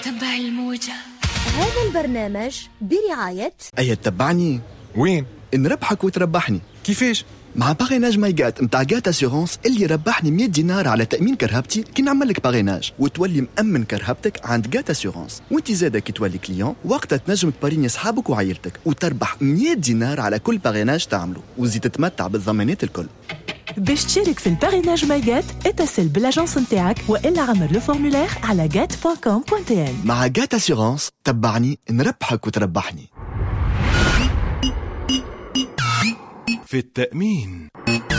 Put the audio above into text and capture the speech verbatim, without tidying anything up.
تبع الموجة. هذا البرنامج برعاية أي تتبعني؟ وين؟ نربحك وتربحني. كيفاش؟ مع باغيناج مايغات متاع جات اسيورونس اللي ربحني مية دينار على تأمين كرهبتي كي نعمل لك باغيناج وتولي مأمن كرهبتك عند جات اسيورونس، وانت زاده كي تولي كليون وقتها تنجم تباريني اصحابك وعائلتك وتربح مية دينار على كل باغيناج تعمله وزيد تتمتع بالضمانات الكل. باش تشارك في الباريناج مايغات اتصل بالاجنس نتاعك والا عمر لو فورمولير على جات دوت كوم دوت تي ان. مع جات اسيورونس تبعني نربحك وتربحني. في التأمين